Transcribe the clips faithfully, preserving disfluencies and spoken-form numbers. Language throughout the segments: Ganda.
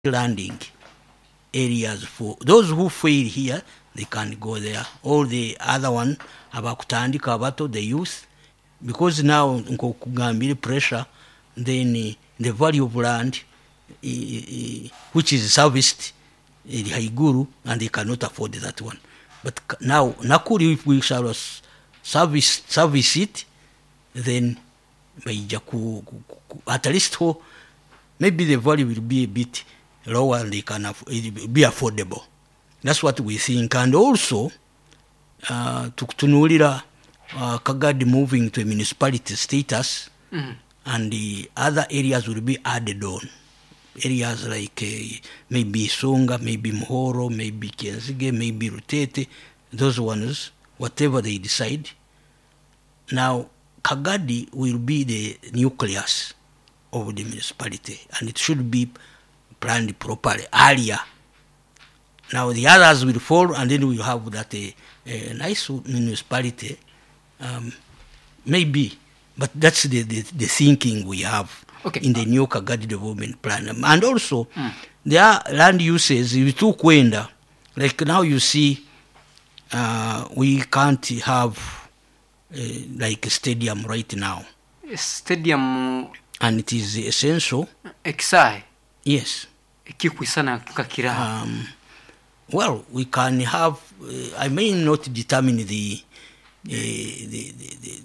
landing areas for those who fail here. They can go there. All the other one abakutandika abato, the youth, because now nkokugambira pressure, then uh, the value of land uh, uh, which is serviced uh, haiguru, and they cannot afford that one. But now Nakuru, if we shall service service it, then at least maybe the value will be a bit lower and they can aff- it will be affordable. That's what we think. And also, uh, tukutunulira uh, Kagadi moving to a municipality status, mm-hmm. and the other areas will be added on. Areas like uh, maybe Songa, maybe Mohoro, maybe Kenzige, maybe Rutete, those ones, whatever they decide. Now, Kagadi will be the nucleus of the municipality, and it should be planned properly earlier. Now the others will follow, and then we'll have that a, a nice municipality, um, maybe. But that's the, the, the thinking we have okay. in the new Kagadi development plan. And also, mm. there are land uses, you took Kwenda, like now you see, uh, we can't have uh, like a stadium right now. A stadium. And it is essential. Exai. Yes. Um, well, we can have, uh, I may not determine the, uh, the, the, the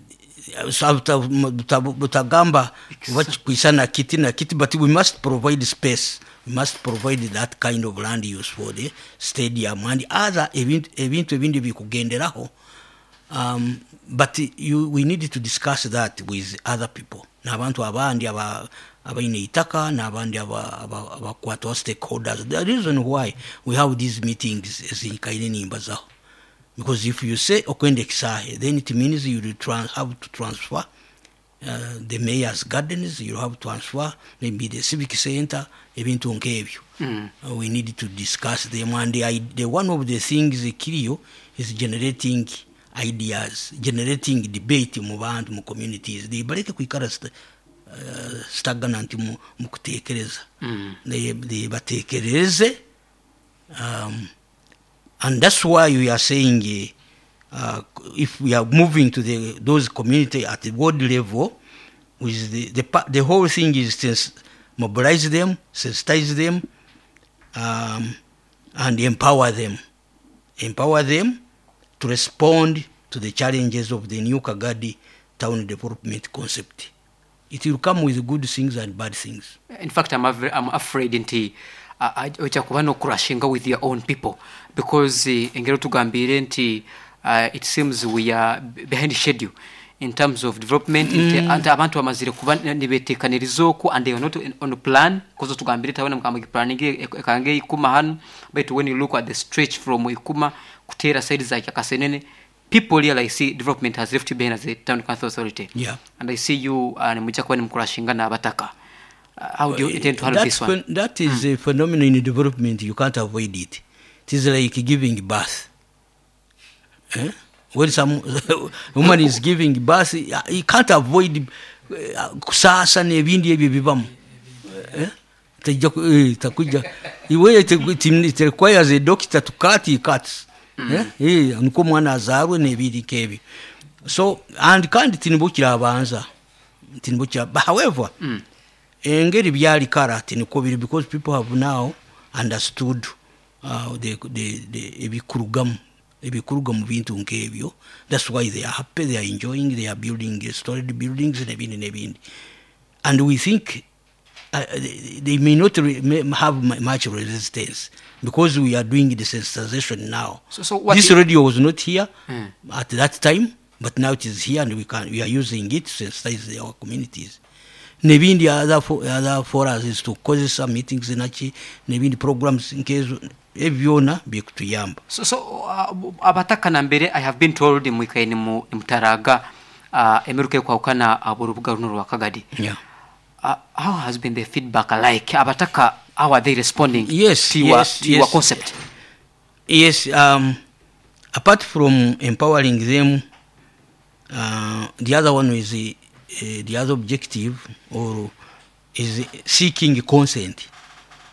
butagamba kuisana kiti na kiti, but we must provide space. We must provide that kind of land use for the stadium and other event event event bikugenderaho. Um, but you, we need to discuss that with other people. N'abantu abandi aba abaine itaka n'abandi aba abakwata stakeholders. The reason why we have these meetings is in kaine nimba zaho, because if you say okwende kisahe, then it means you trans- have to transfer uh, the mayor's gardens, you have to transfer maybe the civic center, ebintu nkebyo. Mm. Uh, we need to discuss them, and the, the one of the things Kirio is generating ideas, generating debate mu bantu mu communities. They baleke kwikara st- uh, stagnant mu kutekereza. Mm. They they batekereze, um, and that's why we are saying uh, if we are moving to the those community at the world level, with the the the whole thing is to mobilize them, sensitize them, um, and empower them, empower them. to respond to the challenges of the new Kagadi town development concept. It will come with good things and bad things. In fact, I'm, av- I'm afraid nti ochakuba no crashinga with your own people, because engero tugambire nti it seems we are behind schedule in terms of development. Mm. Ante abantu amazire kuba nibetekanirizoku and they are not on the plan, because tugambire tabona mkamagi planning ekange ikuma hanu. But when you look at the stretch from ikuma kutera side za Kasenene, people realize see development has left behind as a town council authority. Yeah. And I see you and Muchakwa Mkurashinga na Abataka. Uh, how do you intend to handle That's this one? Ph- that is mm. a phenomenon in development. You can't avoid it. It is like giving birth. Eh? When some woman is giving birth, you can't avoid kusasa nebindi ebyo bibamu. Eh? Takuja. It requires a doctor to cut, he cuts. Mm. Yeah, nuko mwana azarwe nebiri kebi. So and kandi tinibukira abanza. Tinibukira. However, mm. engeri byali karate niko biri, because people have now understood uh, the the the ebikurugamu ebikurugamu bintu nkebyo. That's why they are happy, they are enjoying, they are building storied buildings and ebindi nebindi. And we think Uh, they, they may not re- may have much resistance, because we are doing the sensitization now. So, so what this radio was not here mm. at that time, but now it is here, and we can we are using it to sensitize our communities. Nebindi other for, other for us is to cause some meetings in achi, nebindi programs in case evyona byekutuyamba. So so uh, Abataka na mbere, I have been told mwikaini mu mtaraga uh, emeruke kwa ukana aburubuga runuru wa Kagadi. Yeah. Uh, how has been the feedback like? Abataka, how are they responding yes, to, yes, your, yes. to your concept? Yes, um, apart from empowering them, uh, the other one is uh, the other objective or is seeking consent.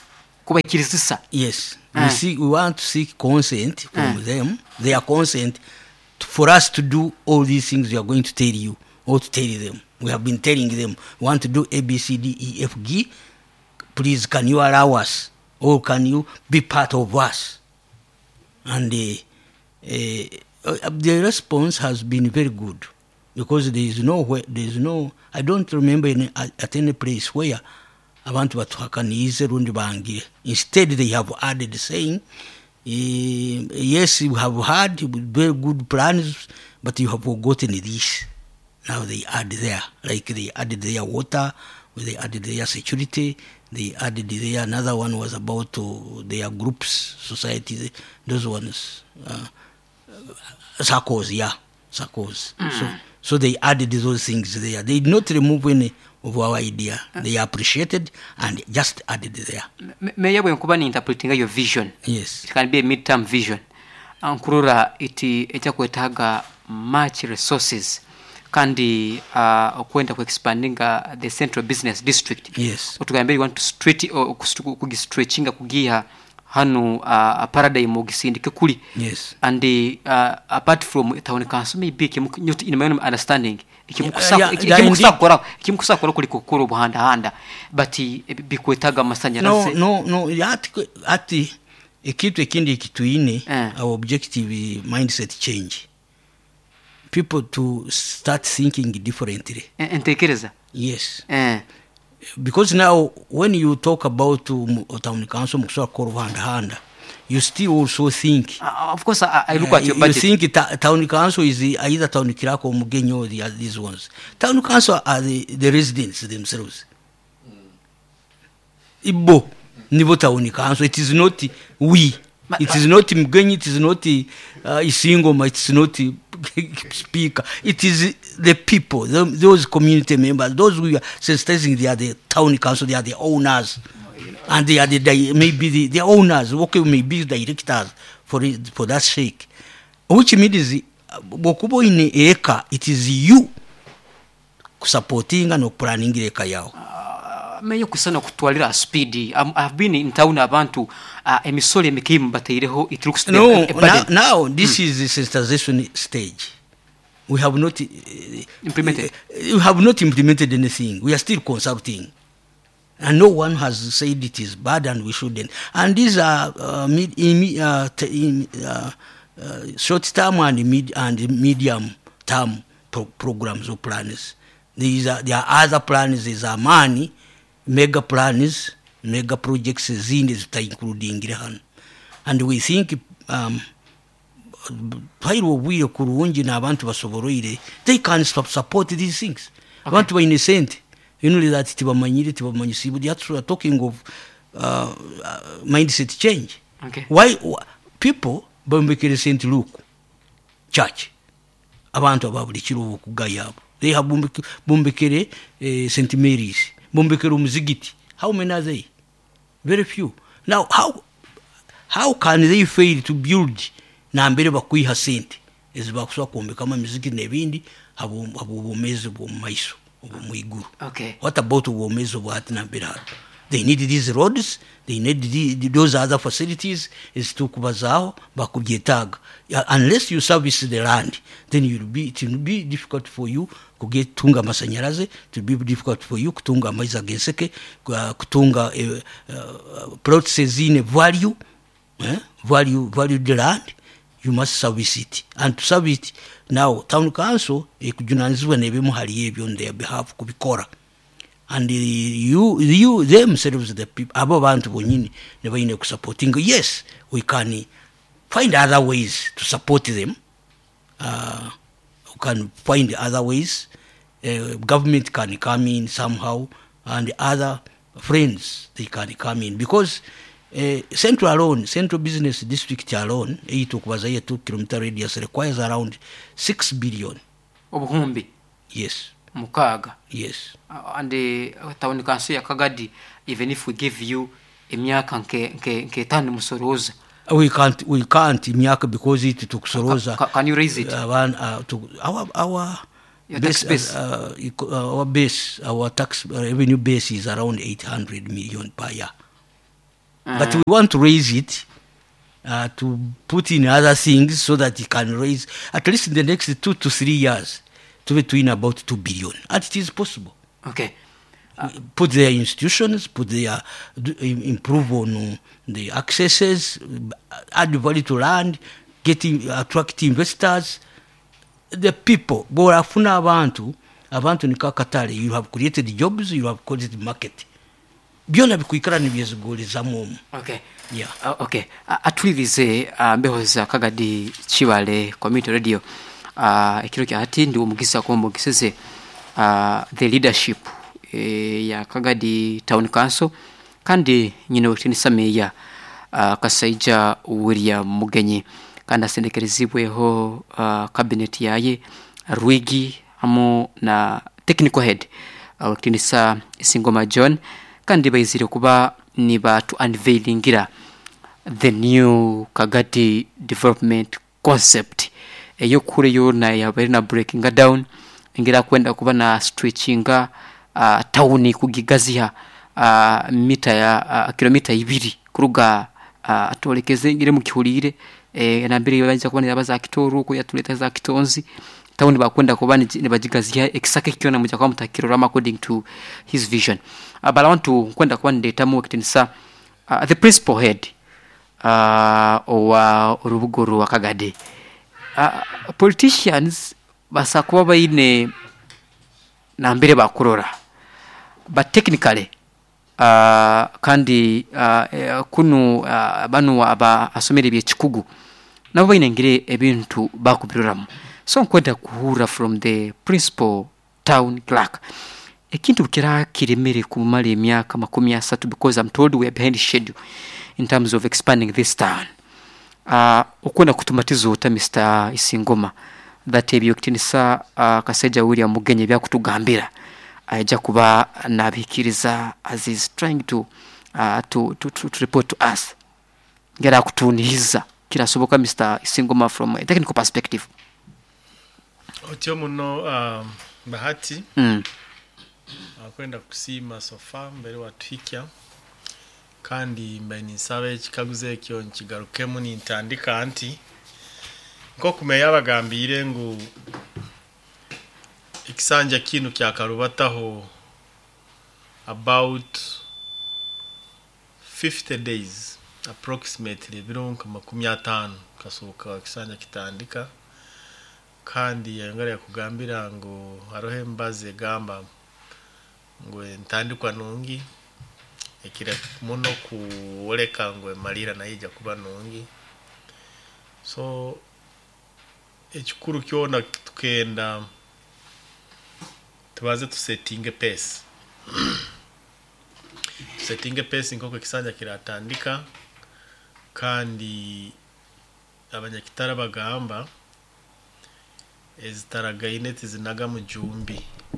kubakirizisa. Yes, Ah. we see we want to seek consent from Ah. them, their consent to, for us to do all these things we are going to tell you or to tell them. We have been telling them we want to do A B C D E F G. Please, can you allow us, or can you be part of us? And uh, uh, the response has been very good, because there is no where, there is no. I don't remember any, at any place where abantu batuhakanize rundi bangire. Instead, they have added saying, uh, yes, you have had very good plans, but you have forgotten this. Now they add there, like they added their water, they added their security, they added there. Another one was about uh, their groups, societies, those ones, uh, circles, yeah, circles. Mm. So, so they added those things there. They did not remove any of our idea. They appreciated and just added there. May I kuba ni interpreting your vision? Yes. It can be a midterm vision. Ankurura iti echa kwetaga much resources kandi uh, okwenda kuexpandinga the central business district. Yes. Otugambye you want to straight or kugistretchinga kugia hanu uh, a paradigm ogisindike kuli. Yes. And the, uh, apart from town council maybe in my own understanding ikimukusa kora kuli kukuru buhanda handa but bikwetaga masanyarazi. No no no ati ati ikitu ekindi kituine uh. Our objective mindset change. People to start thinking differently. Entekereza. Yes. Uh. Because now when you talk about um, town council mukuswa korvanda handa, you still also think uh, of course I, I look uh, at your budget. You think ta- town council is the, either town kirako or mugenyo or the, these ones. Town council are the, the residents themselves. Mm. Ibo nibo town council. It is not we. Ma, it is not Mgenyi, it is not uh, Isingoma, it is not speaker. It is the people, the, those community members, those who are sensitizing, they are the town council, they are the owners. And they are the, maybe the, the owners, okay, maybe directors for it, for that sake. Which means, bokubo in eka, it is you supporting and planning eka yao. Meyo kusana kutwalira speed. um, I've been in town abantu uh, emisole mikim bataireho it looks no a, a now, now this mm. is the sensitization stage. We have not uh, implemented uh, we have not implemented anything. We are still consulting, and no one has said it is bad and we shouldn't. And these are uh, mid, in, uh, in, uh, uh, short term and mid and medium term pro- programs or plans. These are there are other plans. These are money. Mega plans, mega projects zindi zita including hano. And we think um pairo bwire kurungi na abantu basoboroire, they can support these things. Okay. Abantu ba innocent, you know that tibamanyire tibamanyisibu. That's we are talking of uh, uh, mindset change. Okay. Why people bombekere Saint Luke church abantu ababuli kirubu kugayabo, they have bombekere uh, Saint Mary's, bombekere umuzigiti. How many are they? Very few. Now how how can they fail to build na mbere bakwiha sente ezibakuswa kombeka amazigiti nebindi abo abo bomeze bo maiso obo muiguru. Okay. What about bomeze bo hati na mbere? They need these roads, they need the, those other facilities is to kubazao bakugyetaga. Unless you service the land, then you'll be it will be difficult for you to get tunga masanyaraze, it will be difficult for you kutunga maiza genseke, kutunga uh, uh, process in value, eh? value value the land. You must service it, and to service it now town council ekujunanizwa nebemu hali ebyo on their behalf kubikora. And uh, you you themselves the people abo bantu bonyine nebayine kusupporting. Yes, we can find other ways to support them. Uh, we can find other ways. Uh, government can come in somehow, and other friends they can come in, because uh, central alone, central business district alone, eight okubaza two kilometer radius requires around six billion. Obuhumbi. Yes. Mukaga. Yes. Uh, and the uh, town council ya Kagadi, even if we give you a myaka nke nke nke tano musoroza, we can't we can't myaka because it took soroza. Can, can you raise it? Uh, one, uh, to our our your base, tax base. Uh, uh, our base, our tax revenue base is around eight hundred million per year. Uh-huh. But we want to raise it uh, to put in other things so that it can raise, at least in the next two to three years, to between about two billion. And it is possible. Okay. Uh, put their institutions, put their, do, improve on uh, the accesses, add value to land, getting, attract investors. The people, borafuna abantu, abantu ni kakatale, you have created jobs, you have created market. Byona bikuikara nibyezigoliza mu. Okay. Yeah. Uh, okay. Uh, atulivize uh, mbeho za Kagadi Chibale Community Radio. Uh, ekiro kya hati ndi omugisa ko mugiseze uh, the leadership e, ya Kagadi Town Council kandi nyine wetinisa meya uh, Kasaija William Mugenyi kandi asendekerezibweho uh, cabinet yaye Rwigi hamo na technical head uh, wetinisa Singoma John kandi bayizire kuba ni batu unveilingira the new Kagadi development concept eyo kure yo na yabari na breaking down ingira kwenda kuba na stretchinga uh, town kugigaziha uh, mita ya uh, kilomita ibiri kuruga uh, atolekeze ngire mu kihulire eh, na mbere yabanza kuba yabaza Kitoru ko yatuleta za Kitonzi town bakwenda kuba ni bagigaziha exactly kiona mu kwa mutakirorama according to his vision uh, but I want to kwenda kuba ndeta mu kitinisa uh, the principal head uh, wa urubugo rwa Kagadi. Uh, politicians basakuba bayine na mbere bakurora but technically uh, kandi uh, kunu uh, banu aba asomere bye kikugu nabo bayine ngire ebintu bakubiruramu so nkwenda kuhura from the principal town clerk ekintu kira kiremere kumali emyaka makumi asatu because I'm told we are behind schedule in terms of expanding this town. Uh, ukunda kutumatiza uta Mister Isingoma that ebyo kitinisa uh, Kasaija William Mugenyi bya kutugambira aja uh, kuba nabikiriza as is trying to, uh, to, to, to, to report to us ngera kutuniza kila soboka Mister Isingoma from a technical perspective. Otyo muno um, bahati mm. akwenda kusima sofa mbere watuhikya kandi mbeni sabe kikaguze kyo nkigarukemu ni ntandika anti nko kumeya bagambire ngo ikisanja kinu kya karubataho about fifty days approximately bironka makumi atanu kasoka kisanja kitandika kandi yangara yakugambira ngo harohe mbaze gamba ngo ntandikwa nungi ekira muno kuoleka ngwe malira na ija kuba nungi so ekikuru kyona tukenda tubaze tu setting pace setting pace nkoko kisanja kiratandika kandi abanyakitara bagamba ezitaraga zinaga mu jumbi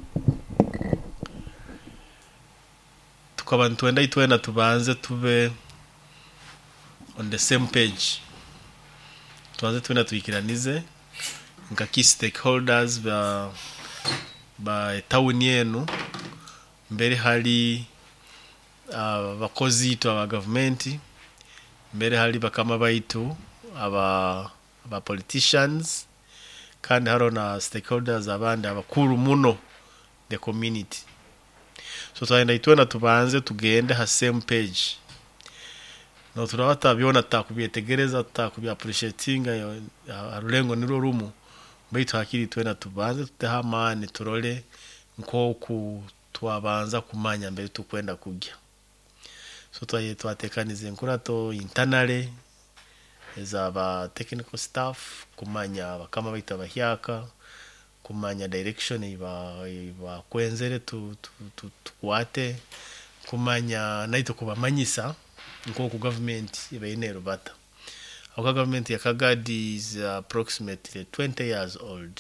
tukaba ntwenda itwenda tubanze tube on the same page tubanze twenda tuyikiranize nka key stakeholders ba ba town yenu mbere hari abakozi uh, to aba government mbere hari bakama baitu aba aba politicians kandi haro na stakeholders abandi abakuru muno the community so twaenda itwena tubanze tugende ha same page no turabata byona takubyetegereza takubya appreciating arulengo niro rumu mbitu hakiri twena tubanze tuteha mane turole nko ku twabanza kumanya mbere tukwenda kujya so twaye twatekanize nkurato internally ezaba technical staff kumanya bakama baita bahyaka kumanya direction iba iba kwenzere tu tukwate kumanya naito kubamanyisa nko ku government iba inero bata our government ya Kagadi is approximately twenty years old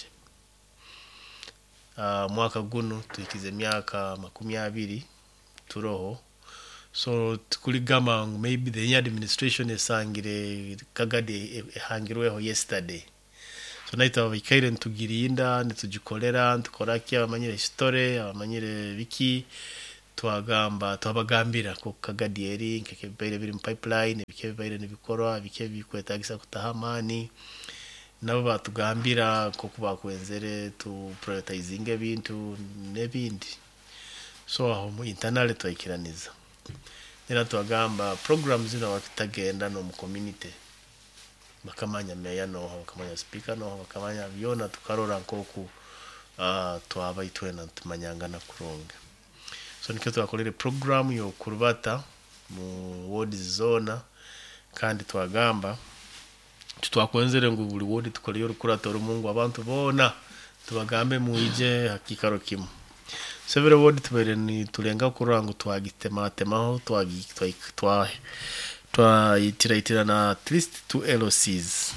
uh, mwaka guno tuikize myaka makumi abiri turoho so tukuligama maybe the new administration esangire Kagadi ehangirweho yesterday so naita abikaire ntugirinda nitugikolera ntukoraki abamanyire history abamanyire biki twagamba twabagambira ko kagadieri nkeke bibaire biri mu pipeline bike bibaire nibikorwa bike bikwetagisa kutaha amani nabo batugambira ko kuba kwenzere tu prioritizing ebintu nebindi so aho mu internal twayikiraniza nera twagamba programs zino bakitagenda no mu community bakamanya meya no bakamanya speaker no bakamanya byona tukarora nkoku uh, twaba itwena tumanyangana kuronga so nikyo twakolere program yo kurubata mu ward zona kandi twagamba tutwakwenzere ngo buli ward tukole yo rukurata rumungu abantu bona tubagambe muije hakikaro kimu several ward tubere ni tulenga kurango twagitema temaho twagi twa twa itiraitira na at least two L O Cs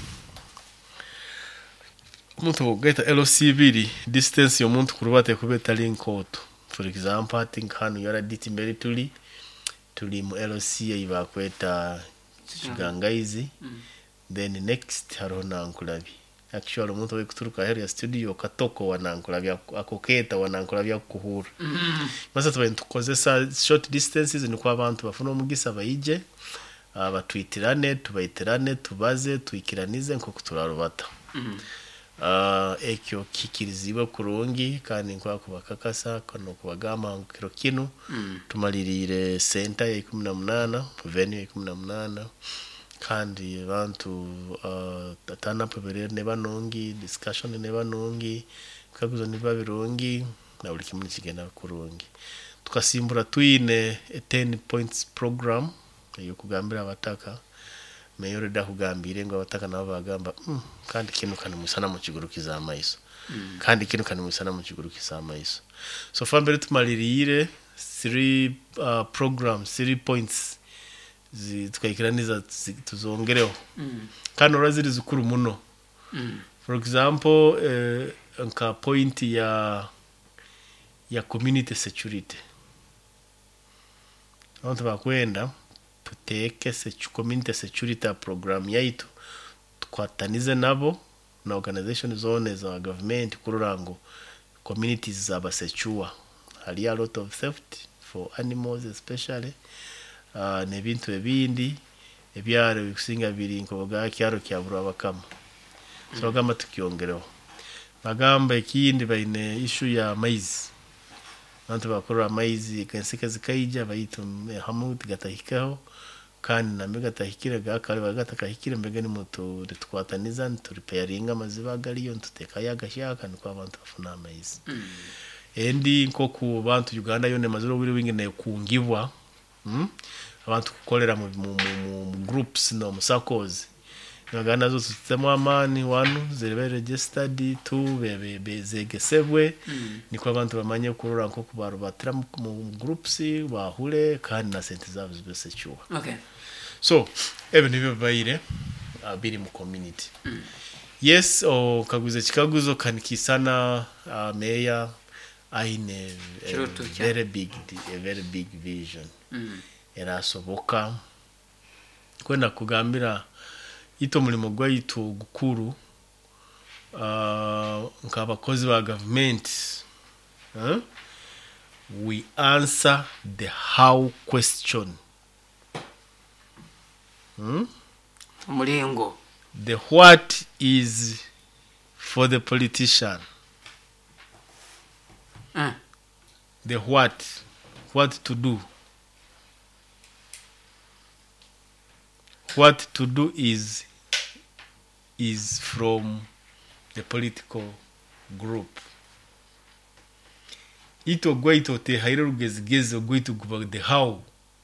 umuntu geta L O C biri distance yo muntu kurubate kubeta link out for example I think hano yara diti mbere tuli tuli mu L O C yiba kweta Kigangaizi mm. Then next haro nankulabi actually umuntu we kuturuka area studio katoko wanankulabi akoketa wanankulabi kuhura mm. Masa twa tukozesa short distances ni kwa abantu bafuna umugisa bayije abatwitirane tubayitirane tubaze twikiranize nko kuturarubata mm. Uh, ekyo kikiriziwe kurungi kandi nkwa kubakakasa kano kubagama ngiro kino mm. tumalirire center ya kumi na munana venue ya kumi na munana kandi abantu uh, tatana pebere ne banongi discussion ne banongi kaguzo ne babirungi na buli kimwe kigenda kurungi tukasimbura twine a ten points program yo kugambira abataka Mayor da kugambire ngo abataka nabo bagamba mm, kandi kinu kana musana mu kiguru kizamaiso mm. kandi kinu kana musana mu kiguru kizamaiso so fambere tumalirire three uh, programs three points zitwikiraniza tuzongereho mm. kandi uraziri zikuru muno mm. for example uh, nka point ya ya community security abantu bakwenda tuteke se community security program yaitu twatanize nabo na organization zone za government kururango communities zaba secure hali a lot of theft for animals especially uh, nebintu ebindi ebyaro bikusinga biri nkoboga kyaro kyabura bakama so bagamba tukiongereho bagamba ikindi baine issue ya maize nantu bakora maize kensika zikaija baito hamud gatahikaho kandi na mega tahikira gakare bagatakahikira mbega ni moto twataniza turipairinga mazibaga liyo ntuteka yagashaka niko abantu bafuna maize mm. endi nko ku bantu Uganda yone mazuro biri wingine kungibwa mm? abantu kukolera mu, mu, mu, mu groups no mu circles Uganda zo sistema amani wanu zere registered two bebe bezegesebwe mm. niko abantu bamanye kurora nko kubaru batira mu groups bahure kandi na sente zabo zibesecure okay so even if bayire abiri mu community mm. yes o kaguze kikaguzo kanikisana uh, meya aine a very big a very big vision mm. era soboka kwenda kugambira ito mulimo gwaitu gukuru uh, nkabakozi ba government huh? We answer the how question hmm? Mulingo the what is for the politician mm. the what what to do what to do is is from the political group ito gwaito te hairo rugezgezo gwaito guba the how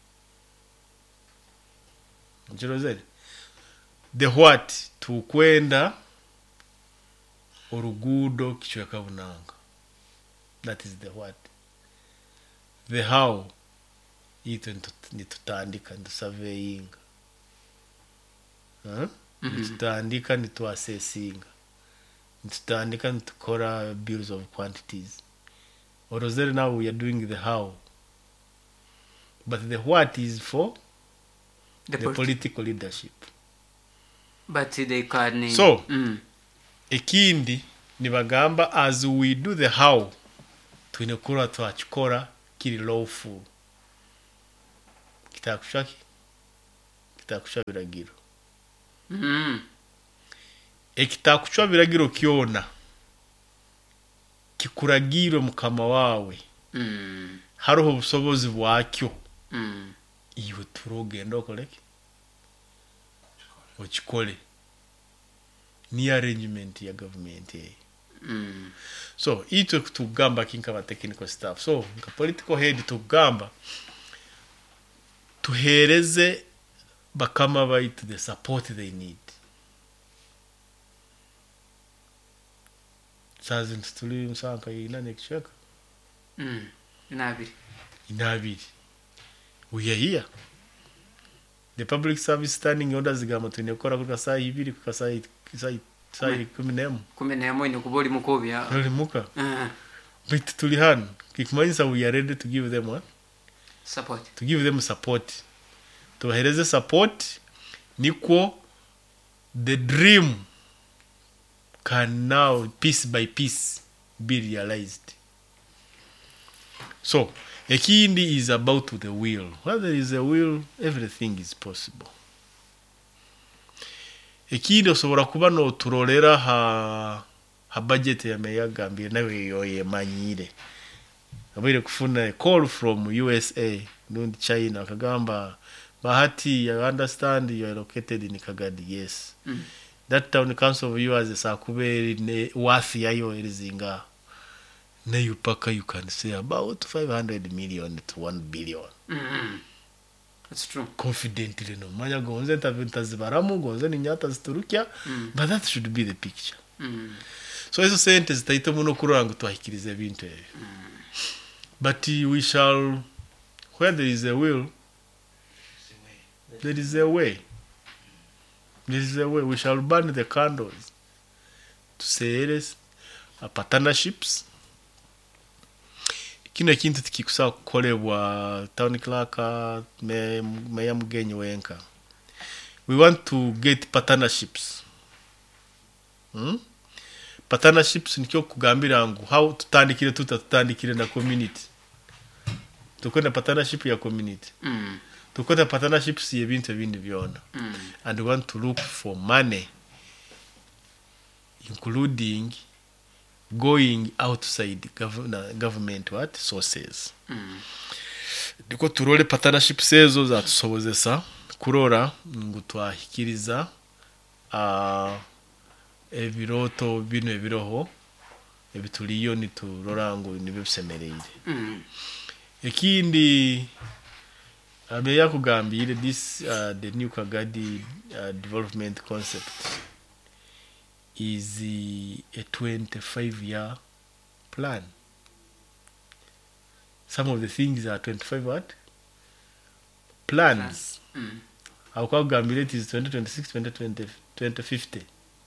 njiro zeri the what tukwenda orugudo kichwa kabunanga that is the what the how ito nitutandika ndo surveying huh? Mm-hmm. Nitutandika nitu assessing nitutandika nitukora bills of quantities or is there now we are doing the how but the what is for the, the politi- political leadership but they can so mm. ekindi nibagamba as we do the how twinekura twachikora kiri lawful kitakushaki kitakushwa biragiro mm. ekitakushwa biragiro kyona kikuragirwe mukama wawe mm. haroho obusobozi bwakyo mm. iwe turogenda okoleki okikole ni arrangement ya government eh. mm. So itwe tugamba kinkaba technical staff so nka political head tugamba tuhereze bakama baitu the support they need sazi ntuli msanka ina nekishaka mm. inabiri inabiri we are here the public service standing orders zigama tunekora kuka saa ibiri kuka saa saa saa kumi n'emu kumi n'emu ni kuboli mukobya oli muka uh. but tuli han kikimanyisa we are ready to give them what support to give them support tubahereze support niko the dream can now piece by piece be realized. So ekindi is about the will. Where there is a will, everything is possible. Ekindi osobora kuba no turolera ha ha budget ya meyagambye nawe yo yemanyire abire kufuna call from U S A nundi China kagamba Bahati, I understand you are located in Kagadi. Yes. Mm. That town council of yours is Sakuberi worth yayo erizinga. Na yupaka you can say about five hundred million to one billion. Mm-hmm. That's true. Confidently no. Manya gonze ntazibaramu gonze ni nyata ziturukia. Mm. But that should be the picture. Mm. So hizo sentence taito muno kuranga twahikirize bintu. Mm. But we shall, where there is a will, there is a way. There is a way. We shall burn the candles to sales, uh, partnerships. Kino kintu tikikusa kukolebwa town clerk me me mugenyi wenka. We want to get partnerships. Hmm? Partnerships nikyo kugambira ngo how tutandikire tuta tutandikire na community. Tukona partnership ya community. Mm. Tukona partnerships y'ebintu ebindi byona. Mm. And we want to look for money including going outside gov- government what sources. Mm. Diko turole partnerships ezo za tusobozesa kurora ngo twahikiriza a ebiroto bino ebiroho ebituliyo ni turora ngo nibe bisemereire. Mm. Ekindi abeya kugambire this uh, the new Kagadi uh, development concept is uh, a twenty-five year plan. Some of the things are twenty-five what plans. Mm. How kugambire it is twenty twenty-six twenty twenty twenty fifty.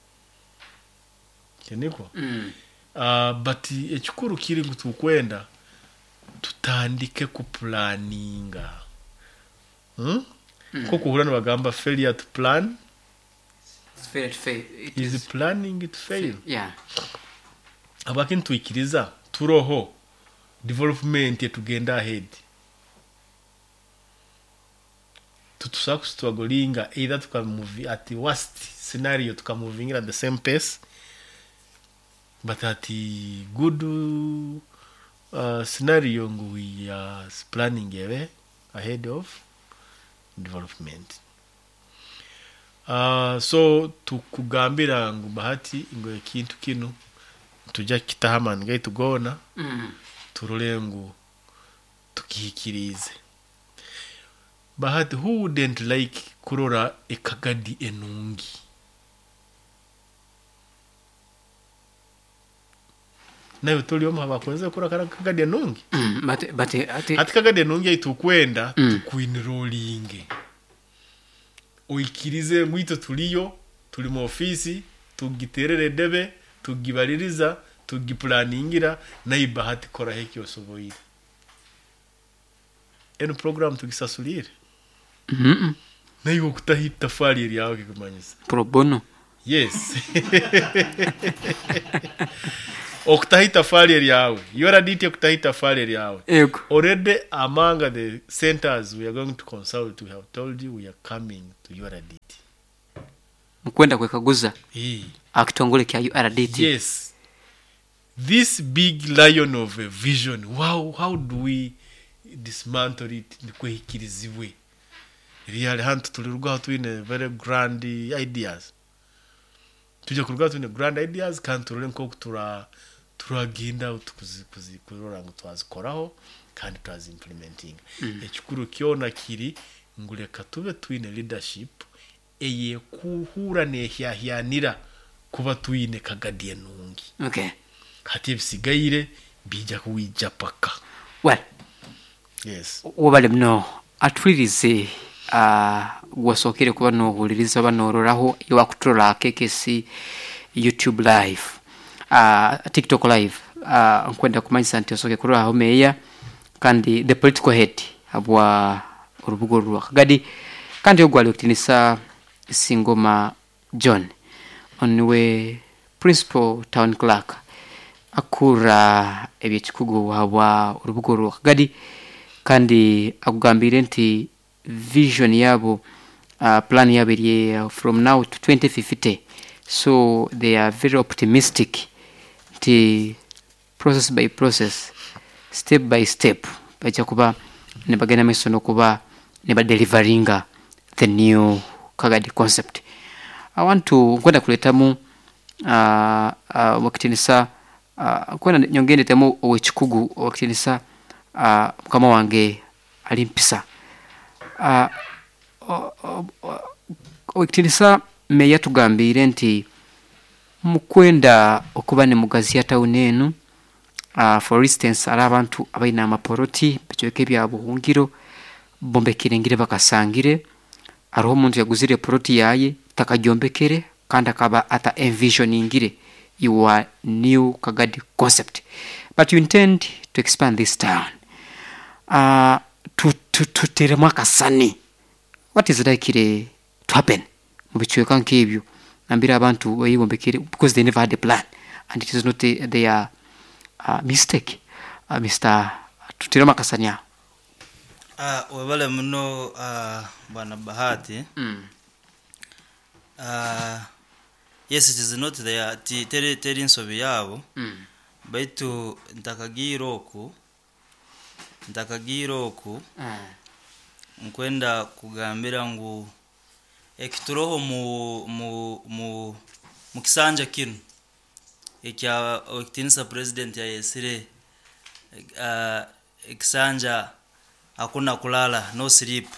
Keniko? Mm. Uh, but ekikuru kiri kutukwenda tutandike ku planninga. Hmm? Mm. Ko kuhurana bagamba failure to plan It's fair to fail. It is, is planning to fail. Yeah. Abakin tuikiriza turoho development yetugenda ahead. Tutusaku strugglinga either to move at the worst scenario to moving at the same pace, but at the good uh, scenario we are planning away ahead of development. Uh, so tukugambira ngo Bahati ngo ekintu kino tujya kitahamana ngai tugona Mm. turole ngo tukihikirize. Bahati, who wouldn't like kurora ekagadi enungi? Nayo tuliomu habakonze kura kagadi enungi. Mm. But but ati Ati kagadi enungi itukwenda Mm. tukuinrolling. Oikirize mwito tuliyo tuli mu ofisi tugiterere debe tugibaliriza tugiplaningira nayi Bahati kora heki osoboyire. Eno program tugisasulire. mm Nayo kutahita fali yawe kikumanyisa. pro bono. yes okutahita fali lyawe you are dite okutahita fali lyawe Ego. already among the centers we are going to consult we have told you we are coming to U R D T mkwenda kwekaguza eh akitongole kya U R D T yes this big lion of a vision wow how do we dismantle it nikwehikirizibwe really hantu tulirugwa twine very grand ideas tuje kurugwa twine grand ideas kandi turore nko tura turagenda tukuzi kuzi kurora ngo twazikoraho kandi twazi implementing mm. ekikuru kiona kiri nguleka tube twine leadership eye kuhura nehyahianira kuba twine kagadie nungi okay hati bisigaire bija kuwija paka well yes wabale mno atwirize uh, wasokere kuba no huliriza banororaho iwa kutrola K K C YouTube live uh, TikTok live uh, nkwenda kumanyisa nti osoke kurora aho meya kandi the political head abwa urubugo rwa kagadi kandi ogwali okutinisa Singoma John onwe principal town clerk akura ebyekikugo habwa urubugo rwa kagadi kandi akugambire nti vision yabo uh, plan yabo iri from now to twenty fifty so they are very optimistic the process by process step by step bacha kuba ne bagena mesono kuba ne ba deliveringa the new Kagadi concept. I want to kwenda kuletamu uh, uh, wakitinisa uh, kwenda nyongene temu owechikugu wakitinisa uh, kama wange alimpisa uh, uh, uh, wakitinisa meya tugambire nti mukwenda okuba ne mugazi ya town enu uh, for instance ala abantu abaina amaporoti bachoke bya buhungiro bombe kirengire bakasangire ariho umuntu yaguzire poroti yaye takajombekere kandi akaba ata envisioningire your new Kagadi concept but you intend to expand this town uh to to to terema kasani what is likely to happen mubichwe kankebyo nambira abantu bayibombekere because they never had a plan and it is not a, their uh, mistake uh, Mister tuterema kasanya ah uh, wabale mno uh, bwana Bahati mm. uh, yes it is not their teri teri nsobi yabo mm. baitu ntakagiroko ntakagiroko mm. nkwenda kugambira ngo ekituroho mu mu mu mukisanja kino ekya okitinisa president ya yesire uh, ekisanja hakuna kulala no sleep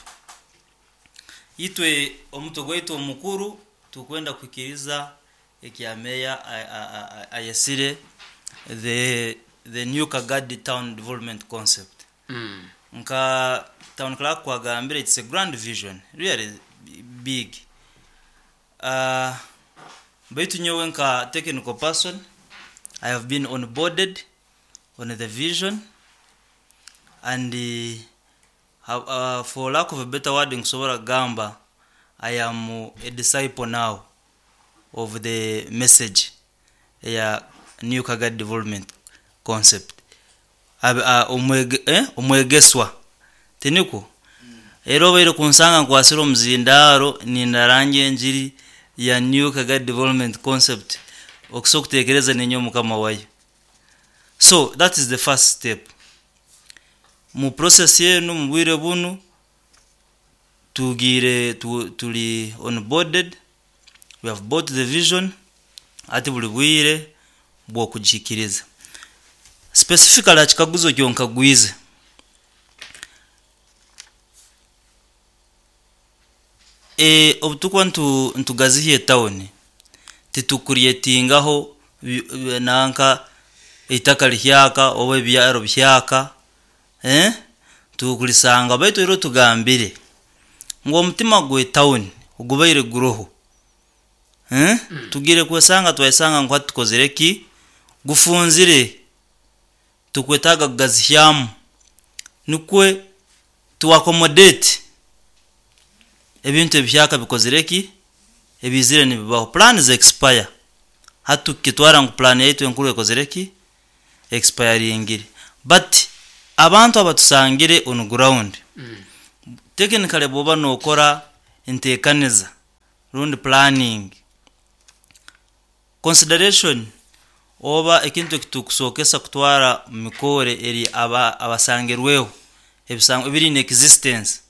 itwe omuto gwetu omukuru tukwenda kwikiriza ekyameya ayesire the the new Kagadi town development concept mm. nka town clerk kwagambira it's a grand vision really big uh baitu nyewe nka technical person I have been onboarded on the vision and uh, uh, for lack of a better wording sobora gamba I am a disciple now of the message ya new Kagadi development concept uh, umwege eh umwegeswa teniko mm. ero bayiro kunsanga kwasiro mzindaro ni ndarange njiri ya new Kagadi development concept okusokutekereza nenyo mukama wayo so that is the first step mu process yenu mbwire bunu tugire tu, tuli onboarded we have bought the vision ati buli bwire bwo kujikiriza specifically akikaguzo kyonka gwize e obutukwa ntu ntugaziye town titukuriyetingaho nanka itaka lihyaka owe byaro byaka eh tukulisanga baitu ero tugambire ngo mutima gwe town ugubaire guroho eh mm. tugire kwesanga twesanga ngo tukozereki gufunzire tukwetaga gazihyamu nukwe tu accommodate ebintu byaka bikozereki ebizire nibibaho plans expire hatu kitwara ngo plan yaitu enkuru ekozereki expiring but abantu abatusangire on ground mm. technically boba nokora intekaniza round planning consideration oba ekintu kitukusokesa kutwara mikore eri aba abasangirweho ebisango ebiri in existence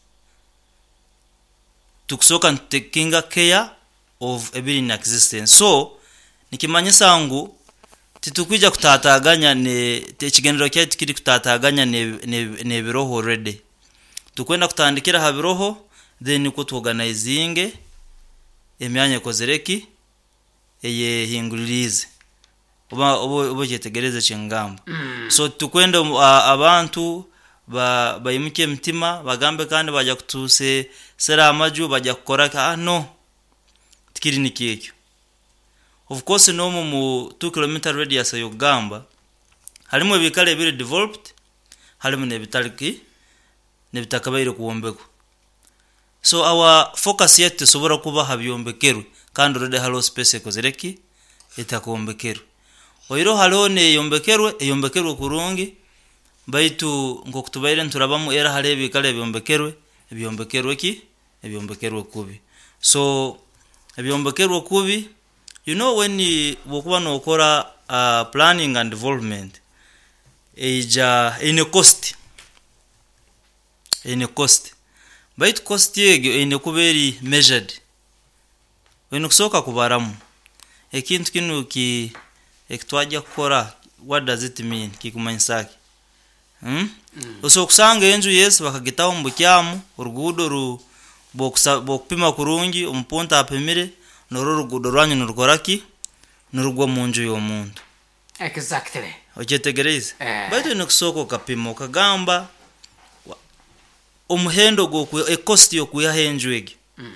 tukusoka taking care of ebiri in existence so nikimanyisa ngo titukwija kutataganya ne tekigendero kyati kiri kutataganya ne ne, ne biroho already tukwenda kutandikira ha biroho then ko tuorganizing emyanya kozereki eye hingulirize oba obo kyetegereze kingamba mm. so tukwenda uh, abantu ba bayimuke mtima bagambe kandi bajya kutuse sera amaju bajya kukora ah no tikiri nikekyo of course no mu two kilometer radius yo gamba halimo ebikale biri developed halimo ne bitaliki ne bitakabaire kuwombeko so our focus yet sobora kuba habyombekerwe kandi already halo space ekozereki etakombekerwe oiro halone yombekerwe yombekerwe kurungi baitu ngo kutubaire nturabamu era hale ebikale byombekerwe ebyombekerwe ki ebyombekerwe kubi so ebyombekerwe kubi you know when you wokuba nokora uh, planning and development eja in a cost in a cost baitu cost yego in kuberi measured when kusoka kubaramu ekintu kinu ki ekitwaje kukora what does it mean kikumanyisaki hmm mm. Uso kusanga enju yes bakagitaho mbukyamu urugudo ru bokupima kurungi umuponta apimire noro rugudo rwanyu nurukoraki nurugwa munju yo muntu exactly ojetegereze eh. Baitu nukusoko kapimo kagamba umuhendo go ku e cost yo kuya henju ege mm.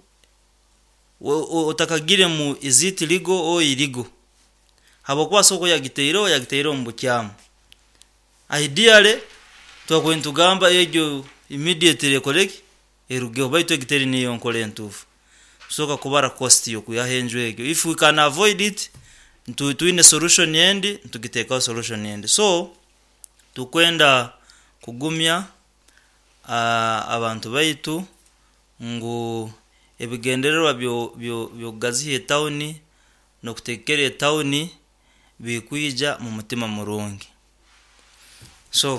Utakagire mu is it legal or illegal habokuwa soko ya giteiro ya giteiro mbukyamu ideally twakwenda gamba ejo immediately correct erugeo baitu giteri niyo nkole ntufu soka kubara cost yo kuyahenjwe ego if we can avoid it to to in a solution yendi tugiteka solution yendi so tukwenda kugumya uh, abantu baitu ngo ebigendererwa byo byo byo gazi town no kutekere town bikwija mu mutima murongi so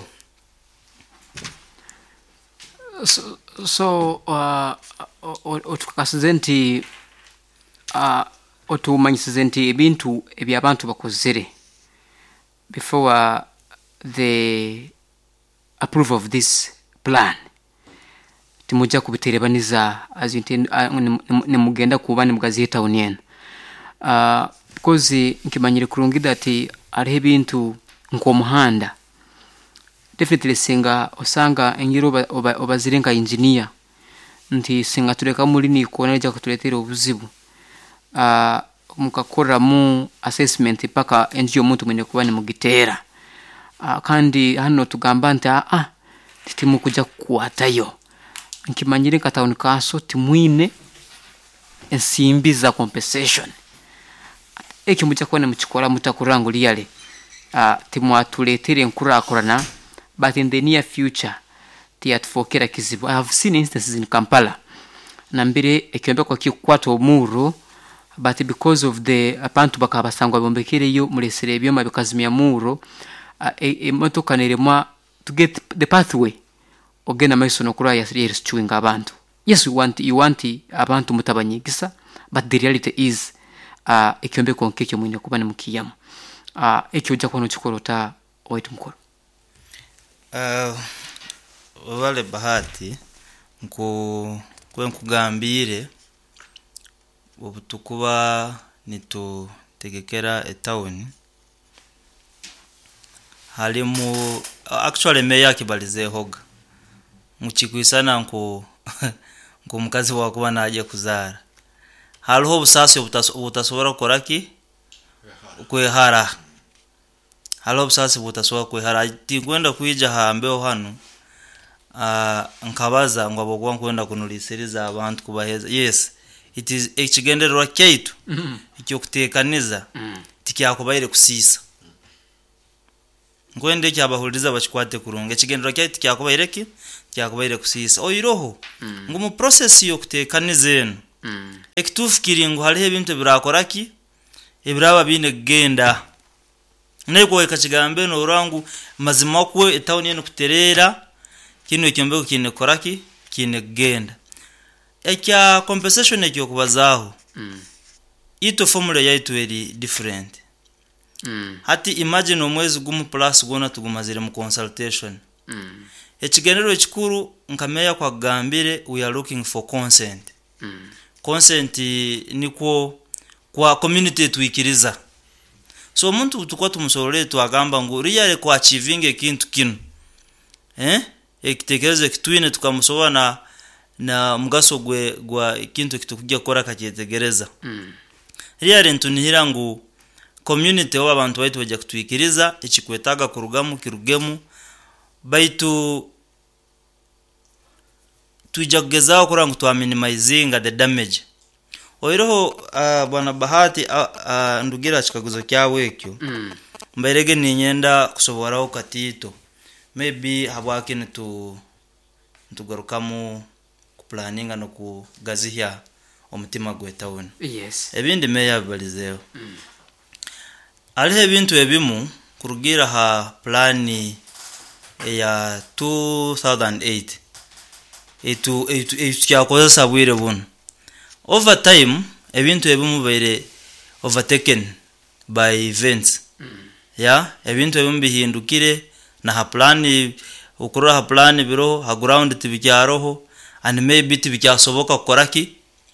so, so uh, otukasizenti uh, otumanyisizenti ebintu ebyabantu bakozere before uh, the approve of this plan timuja kubiterebaniza as intend uh, ne mugenda kuba ne mugazi town yen uh, because nkimanyire kurungida ati ari ebintu nko muhanda definitely singa osanga engiro obazirenga engineer nti singa tureka muri ni kona ja kutuletera obuzibu ah uh, mukakora mu assessment paka engiyo muntu mwene kuba ni mugitera uh, kandi hano tugamba nti ah ah titimu kuja kuatayo nkimanyire ka town kaso timwine ensimbi za compensation ekyo muja kuba ni mukikora mutakurango liyale ah uh, timu atuletere enkura akorana. But in the near future tiatfokera kizibu. I have seen instances in Kampala nambire ekyombe kwa kikwata omuro but because of the abantu bakabasangwa bombekere yo mulesere ebyo mabikazimya muro uh, emotoka e, neremwa to get the pathway ogena maiso no kura ya serious chewing abantu. Yes, we want you want abantu mutabanyigisa but the reality is uh, ekyombe kwa nkekyo mwine kuba ni mukiyamu uh, ekyo ja kwano chikorota oitu mukoro. Uh, wale bahati nko kwe nkugambire obutukuba nitutegekera e town halimu actually meya kibalize hoga mukikwisana nko nko mukazi wakuba naje kuzara haliho busasi obutasobora koraki kwehara halo busasi butasoba kwehara tingwenda kwija hambeho hano uh, nkabaza ngo abogwa kwenda kunuliseriza abantu kubaheza yes it is ekigendererwa kyaitu ekyokuteekaniza tikyakubaire kusiisa nkwende kyabahuliriza bakikwate kurunga ekigendererwa kyaitu tikyakubaire ki tikyakubaire kusiisa oiroho ngo mu process y'okuteekaniza eno ekituufu kiri ngu haliho ebintu ebirakoraki ebiraba bine kugenda neko ekakigambe n'orangu mazima kwe etawuni eno kutereera kino ekyombeko kine koraki kine kugenda ekya compensation ekyokubazaho mm. ito formula yaitu eri different mm. hati imagine omwezi gumu plus gona tugumazire mu consultation mm. ekigendero ekikuru nkameya kwa gambire we are looking for consent mm. consent nikwo kwa community tuikiriza so omuntu tukwa tumusolole twagamba ngo riyale kwa achieving ekintu kino eh ekitekerezo kitwine tukamusoba na na mugaso gwe gwa kintu kitukujja kora kakyetegereza mm. riyale ntunihira ngo community oba abantu baitu bajja kutwikiriza ekikwetaga kurugamu kirugemu baitu tujja kugezaho kurangu twa minimizing the damage oiroho uh, bwana Bahati uh, uh, ndugira kikaguzo kyawe ekyo mm. mbairege ninyenda kusobora katito maybe habwakine tu ntugarukamu planninga no kugazihya omutima gwetawuni yes ebindi meya balizeo mm. alihe ebintu ebimu kurugira ha plani ya two thousand eight etu etu etu kyakozesa bwire buno over time ebintu ebimu baire overtaken by events mm. ya yeah? ebintu ebimu bihindukire na ha plani ukura ha plani biro ha ground tibikyaroho and maybe tibikyasoboka kukoraki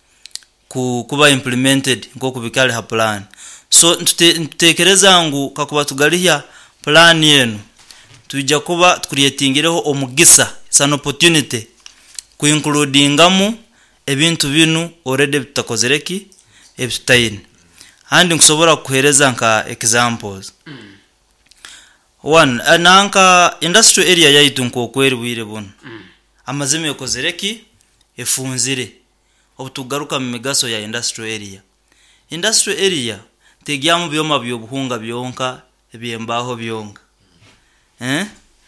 ku kuba implemented nko kubikale ha plan so ntutekereza ngu kakuba tugalihya plan yenu tujja kuba creatingireho omugisa san opportunity ku includingamu ebintu binu already bitakozereki ebitaine and nkusobora kuhereza nka examples mm. one ananka industry area yaitu nko kweri bwire buno mm. amazime yokozereki efunzire obutugaruka mu migaso ya industry area industry area tegyamu byoma byobuhunga byonka ebyembaho byonka eh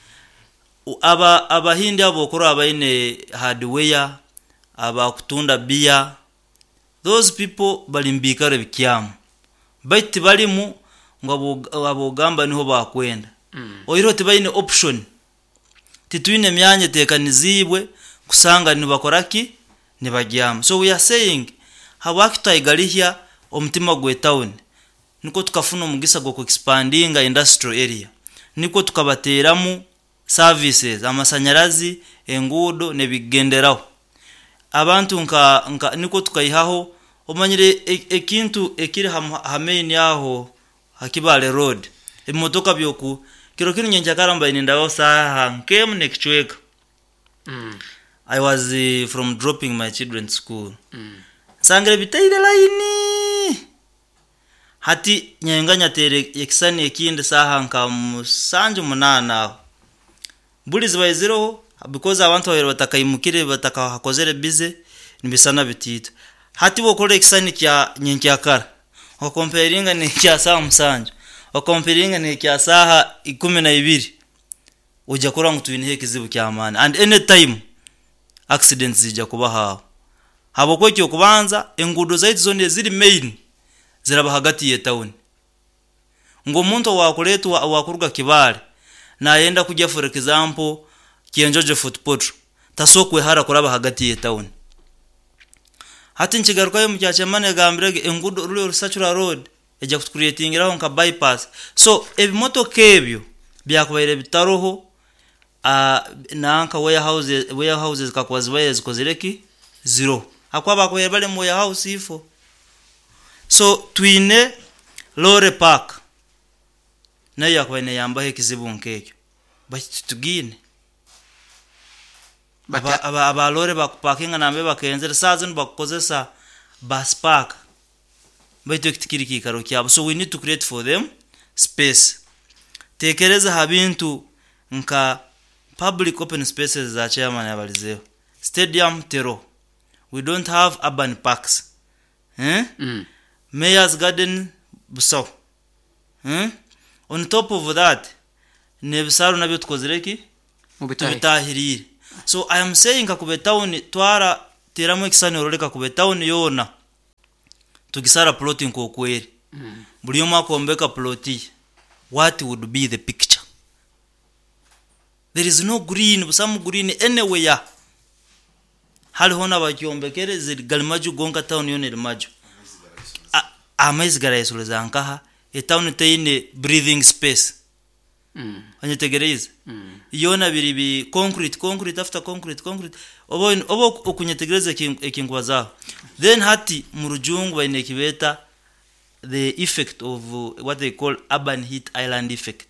aba abahindi abokoro abaine hardware aba kutunda bia those people balimbikare bikyamu baiti balimu ngabo abogamba niho bakwenda mm. oiro tibaine option tituine myanye tekanizibwe kusanga ni bakoraki ni bajyamu so we are saying habakitaigalihya omutima gwe town niko tukafuna omugisa go expandinga industrial area niko tukabateramu services amasanyarazi engudo ne bigenderaho abantu nka, nka niko tukaihaho omanyire ekintu ekiri hameni yaho hakibale road emotoka byoku kiro kino nyenjakaramba inindawo saha nkemu nekichweka mm. I was uh, from dropping my children school mm. sangre bitaire laini hati nyenganya tere ekisani ekinde saha nka musanju munana bulizi bayiziro because abantu bayiro batakayimukire batakahakozere bize nibisana bitito hati bokore ekisani kya nyenkyakara o comparinga ne kya saha musanju o comparinga ne kya saha ikumi na ibiri uja kora ngutwine hekizibu kyamana and any time accidents zija kuba hawo habo kwekyo kubanza engudo zaiti zonde ziri main ziraba hagati ye town ngo muntu wakuletu wakuruga kibale na yenda kujya for example kienjoje footpot tasokwe hara kuraba hagati ye town hati nchigaruka yo mujachemane gambirege engudo rule rusachura road eja kucreatingiraho nka bypass so ebimoto kebyo byakubaire bitaroho uh, nanka warehouses warehouses kakwazibaye zikozereki zero akwaba ko yebale mu warehouse ifo so twine lore park na yakwene yambahe kizibu nkekyo batugine aba aba, aba lore bakupakinga nambe bakenzera sazo bakukozesa bus park baito kitikiriki karo kyabo so we need to create for them space tekereza habintu nka public open spaces za chairman yabalizeo stadium tero we don't have urban parks eh? Mm. Mayor's Garden Busau. Eh? On top of that, nebisaru nabyo tukozereki Mubitahi. tubitahirire. So I am saying Kakube town twara teramu ekisani orole Kakube town yona tugisara plotting ko kweri. Mm. Buli omu akombeka ploti. What would be the picture? There is no green, some green anywhere. Hali hona bakyombekere ziri galimaju gonka town yone limaju. Amaizi garayesoleza nkaha e town teine breathing space. Mm. Anyetegereza. Mm. Yona biri bi concrete concrete after concrete concrete. Obo obo okunyetegereza ekinkwa zao. Then hati murujungu baine kibeta the effect of uh, what they call urban heat island effect.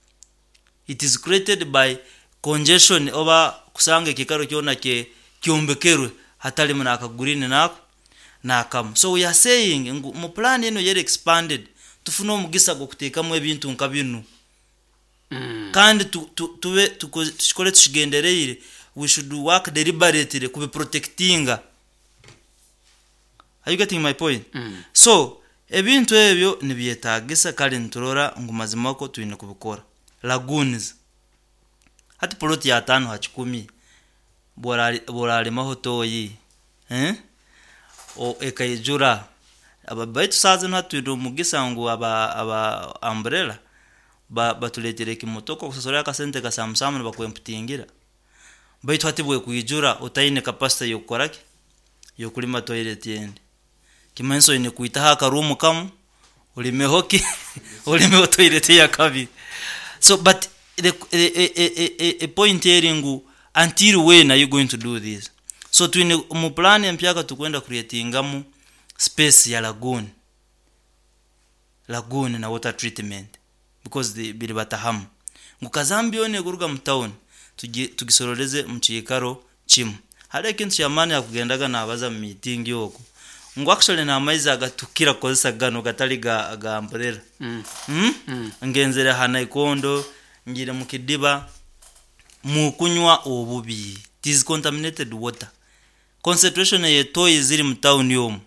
It is created by congestion over kusanga kikaro kyona ke kyombekerwe hatali muna akagurine nako na kam. So we are saying mu plan eno yere expanded tufuna omugisa go kutekamu ebintu nkabinu. Mm. Kandi tu tu tuwe tukole tushigendereire, we should work deliberately kube protectinga. Are you getting my point? Mm. So ebintu ebyo nibyetagisa kali nturora ngumazimako tuine kubikora. Lagoons hati poloti ya tano hachikumi borali borali mahotoyi eh o ekayijura ababaitu sazi ntatuiro mugisa ngo aba aba umbrella ba batuletere kimotoko kusasora ka sente ka samsamu bakwemputingira baitu hati bwe kuyijura utaine capacity yokoraki yokulima toilet yende kimenso ine kuita haka room kamu ulimehoki ulime toilet ya kabi. So but the a, a, a, a point here ngu until when are you going to do this? So tuine mu plan empyaka tukwenda creatingamu space ya lagoon lagoon na water treatment because the bilibatahamu ngukazambi one guruga mu town tugisoroleze mu kikaro chimu hale kintu cyamani yakugendaga nabaza mu meeting yoko ngo actually na amaizi agatukira kozesa gano gatali ga ga umbrella. Mm. Hmm? Mm. Ngenzere hana ikondo ngire mu kidiba mu kunywa obubi. It is contaminated water. Concentration ye toy ziri mu town yom.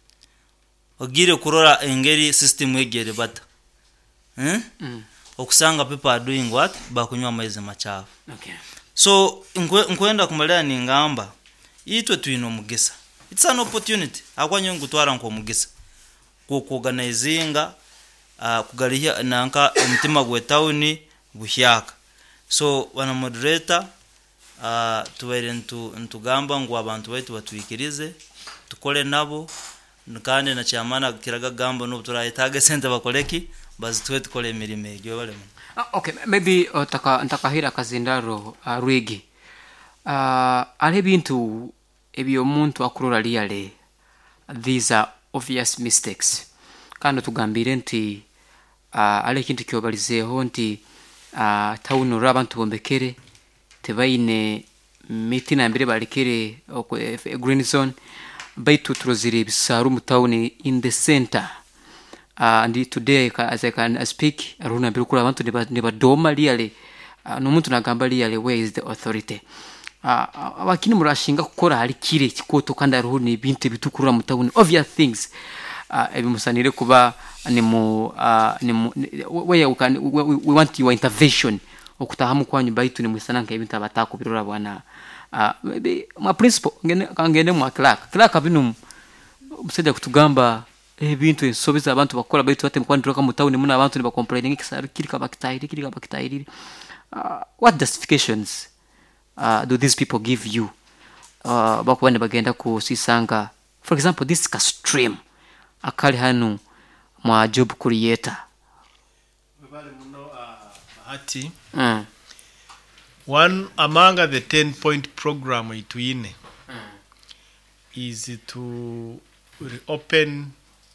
Ogire kurora engeri system egere bata. Eh? Mm. Okusanga people are doing what? Bakunywa amaizi machafu. Okay. So nkwenda kumalira ningamba itwe tuino mugisa. It's an opportunity. Akwanyo ngutwara nko mugisa. Ku kuorganizinga uh, kugalihia nanka omutima gwe town buhyaka. So wana moderator uh, tuwere ntu ntugamba ngo abantu baitu batwikirize tukole nabo nkane na chamana kiraga gamba no turayitaga sente bakoleki bazitwe tukole emirime egyo bale. Ah, okay, maybe otaka ntakahira kazindaro uh, Rwigi. Uh, ale bintu ebyo omuntu akurora liale, these are obvious mistakes. Kando tugambire nti uh, ale kintu kyobalizeho nti uh, tawuno rabantu bombekere tebaine miti na mbere balikere uh, green zone baitu turozire bisaru mu town in the center. Uh, and today as I can speak aruna mbere kula abantu ne badoma liale uh, no muntu nagamba liale where is the authority. Uh, abakini murashinga kukora hari kire kikoto kandi ariho ni bintu bitukurura mu town obvious things uh, ebimusanire kuba ni mu uh, ni mu where you can we, we want your intervention okutahamu kwanyu baitu ni musananga ebintu abatako birura bwana uh, maybe ma principal ngene kangene mu clerk clerk abinu musede kutugamba ebintu ensobeza abantu bakora baitu bate mkwandura mu town muna abantu ni ba complaining kisari kiri kabakitairi kiri kabakitairi uh, what justifications Uh, do these people give you uh, bakubane bagenda ku sisanga for example this ka stream akali hanu mwa job creator bale muno uh, hati mm. one among the ten point program ituine mm. is to reopen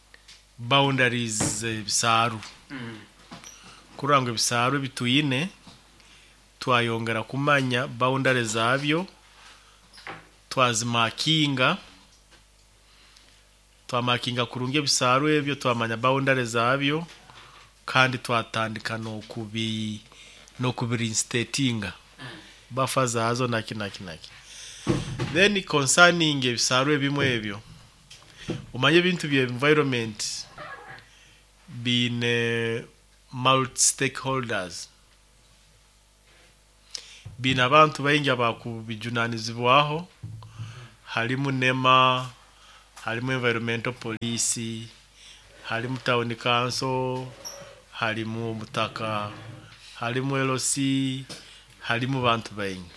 boundaries bisaru mm. kurangwa bisaru bituine twayongera kumanya boundary zabyo twazimakinga twamakinga kurunge bisaru ebyo twamanya boundary zabyo kandi twatandika no kubi no kubireinstatinga bafa zazo naki naki naki then concerning bisaru ebimwe ebyo umanye bintu bya environment bine multi stakeholders bine abantu bayingi abakubijunanizibwaho halimu NEMA halimu environmental police halimu town council halimu mutaka halimu L O C halimu bantu bayingi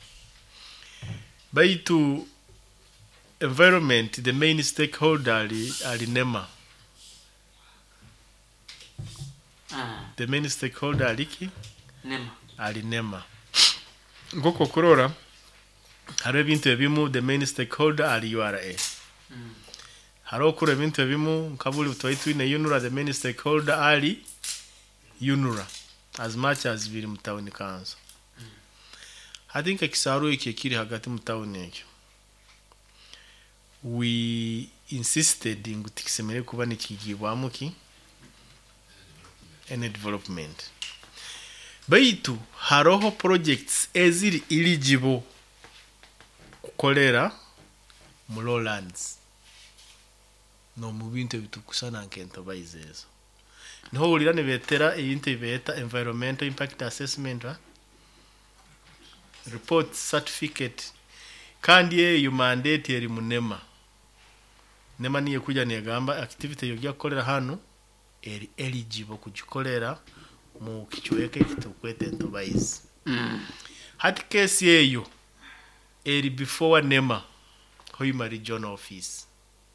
baitu environment the main stakeholder ali, ali NEMA Ah, the main stakeholder aliki NEMA. ali NEMA ngoko kurora hari ebintu ebimu the main stakeholder ali U R A Mm. hari okura ebintu ebimu nkabuli twaitu ine UNURA the main stakeholder ali UNURA as much as biri mu town council. mm. I think ekisaru iki kiri hagati mu town ekyo we insisted in gutikisemere kuba nikigibwamu ki any development baitu haroho projects eziri eligible kukolera mu lowlands no mu bintu bitukusana nkento bayizezo niho ulira ne betera ebintu beta environmental impact assessment ha? Report certificate kandi eyo mandate eri mu NEMA NEMA niye kuja negamba activity yogia kukolera hano eri eligible kujikolera mu kichweke kitukwete ntobayizi. Mm. Hati case yeyo eri before NEMA Hoima regional office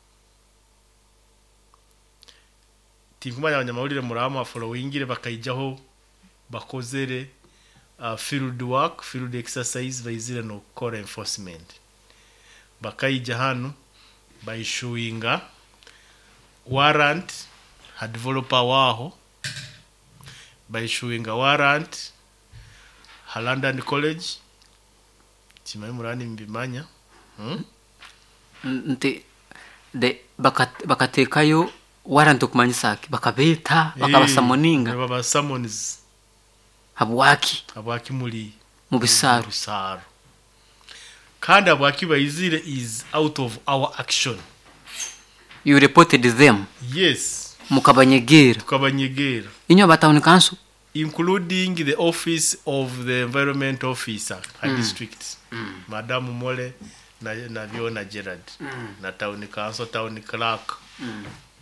tinkumanya abanyamawulire murama followingire bakaijaho bakozere uh, field work field exercise bayizire no core enforcement bakaija hano by showinga warrant ha developer waho by showinga warrant ha London College timaye murani mbimanya hmm? Nti de bakat bakatekayo warrant okumanyisaki bakabeta bakabasamoninga eh, baba summons habwaki abwaki muri mu bisaru bisaru kandi abwaki bayizire is out of our action. You reported them Yes, mukabanyegera tukabanyegera inyo batawuni council including the office of the environment officer at Mm. district Mm. Madam Mole na na Viona Gerard Mm. na town council town clerk Mm.